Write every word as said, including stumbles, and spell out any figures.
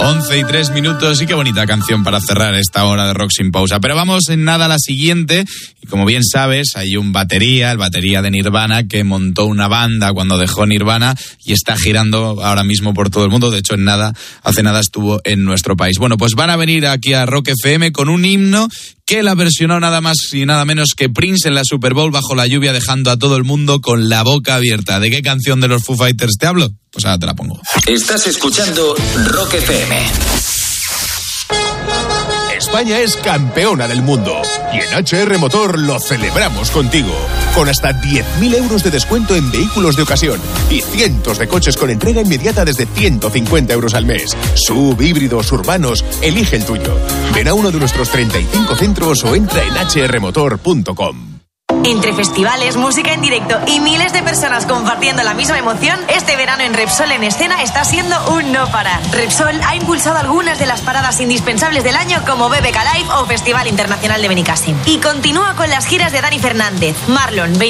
once y tres minutos y qué bonita canción para cerrar esta hora de Rock Sin Pausa. Pero vamos en nada a la siguiente. Y como bien sabes, hay un batería, el batería de Nirvana, que montó una banda cuando dejó Nirvana y está girando ahora mismo por todo el mundo. De hecho, en nada, hace nada estuvo en nuestro país. Bueno, pues van a venir aquí a Rock F M con un himno que la versionó nada más y nada menos que Prince en la Super Bowl bajo la lluvia, dejando a todo el mundo con la boca abierta. ¿De qué canción de los Foo Fighters te hablo? Pues ahora te la pongo. Estás escuchando Rock F M. España es campeona del mundo y en H R Motor lo celebramos contigo. Con hasta diez mil euros de descuento en vehículos de ocasión y cientos de coches con entrega inmediata desde ciento cincuenta euros al mes. Sub, híbridos, urbanos, elige el tuyo. Ven a uno de nuestros treinta y cinco centros o entra en h r motor punto com. Entre festivales, música en directo y miles de personas compartiendo la misma emoción, este verano en Repsol en escena está siendo un no parar. Repsol ha impulsado algunas de las paradas indispensables del año como B B K Live o Festival Internacional de Benicàssim. Y continúa con las giras de Dani Fernández, Marlon,